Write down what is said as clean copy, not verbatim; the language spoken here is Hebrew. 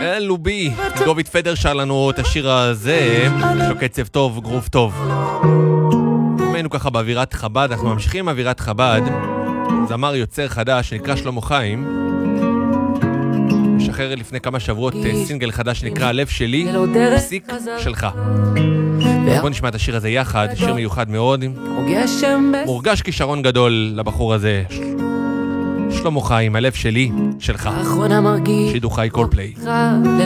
לובי, דוביד פדר שר לנו את השיר הזה, יש לו קצב טוב, גרוב טוב. היינו ככה באווירת חב"ד, אנחנו ממשיכים עם אווירת חב"ד, זמר יוצר חדש שנקרא שלמה חיים, משחרר לפני כמה שבועות סינגל חדש שנקרא הלב שלי, פסיק שלך. בוא נשמע את השיר הזה יחד, שיר מיוחד מאוד, מורגש כישרון גדול לבחור הזה, שלמה חיים, הלב שלי, שלך. שידור חי קולפליי.